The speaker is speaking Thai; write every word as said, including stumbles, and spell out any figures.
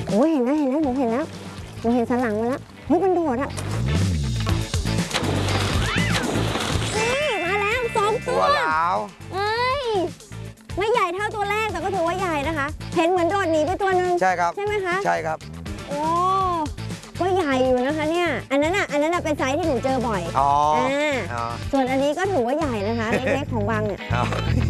โอ้ยเห็นแล้วเห็นแล้วหนูเห็นแล้วหนูเห็นสันหลังมาแล้วเฮ้ยมันโดดอ่ะนี่มาแล้วสองตัวแล้วเอ้ยไม่ใหญ่เท่าตัวแรกแต่ก็ถือว่าใหญ่นะคะ เห็นเหมือนโดดหนีไปตัวนึงใช่ครับใช่ไหมคะใช่ครับโอ้ก็ใหญ่อยู่นะคะเนี่ยอันนั้นอ่ะอันนั้นอ่ะเป็นไซส์ที่หนูเจอบ่อยอ๋ออ่าส่วนอันนี้ก็ถือว่าใหญ่นะคะเล็กๆของบางเนี่ย